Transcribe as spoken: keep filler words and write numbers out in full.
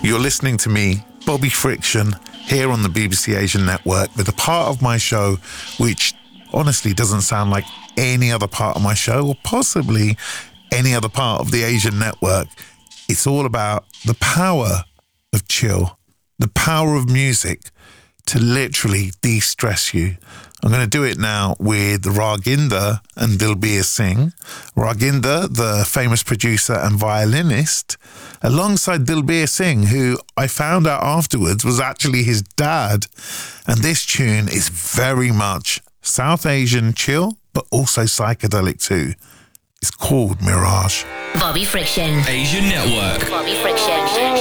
You're listening to me, Bobby Friction, here on the B B C Asian Network with a part of my show which honestly doesn't sound like any other part of my show or possibly any other part of the Asian Network. It's all about the power of chill, the power of music to literally de-stress you. I'm going to do it now with Raginder and Dilbir Singh. Raginder, the famous producer and violinist, alongside Dilbir Singh, who I found out afterwards was actually his dad. And this tune is very much South Asian chill, but also psychedelic too. It's called Mirage. Bobby Friction. Asian Network. Bobby Friction.